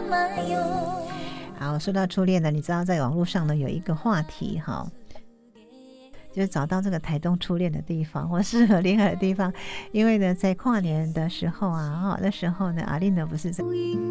好，说到初恋呢，你知道在网络上呢有一个话题哈，就是找到这个台东初恋的地方或适合恋爱的地方，因为呢在跨年的时候啊，那时候呢阿令呢不是在